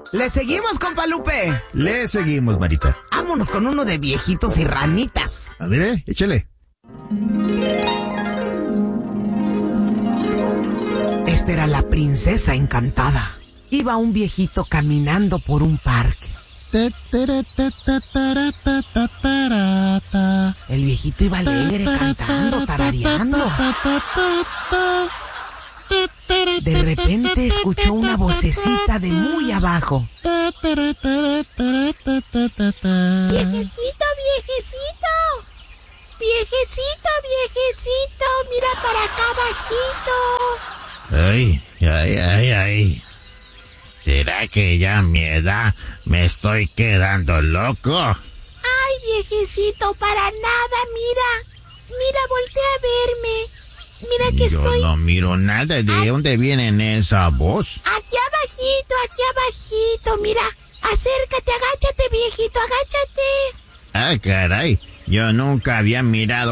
Le seguimos, compa Lupe. Le seguimos, Marita. Vámonos con uno de viejitos y ranitas. A ver, échale. Esta era la princesa encantada. Iba un viejito caminando por un parque. El viejito iba alegre, cantando, tarareando. De repente escuchó una vocecita de muy abajo. Viejecito, viejecito. Viejecito, viejecito. Mira para acá abajito. Ay. ¿Será que ya a mi edad me estoy quedando loco? Ay, viejecito, para nada, mira. Mira, voltea a verme. Mira que Yo soy... no miro nada. ¿De dónde viene esa voz? Aquí abajito. Mira, acércate, agáchate, viejito, agáchate. Ah, caray. Yo nunca había mirado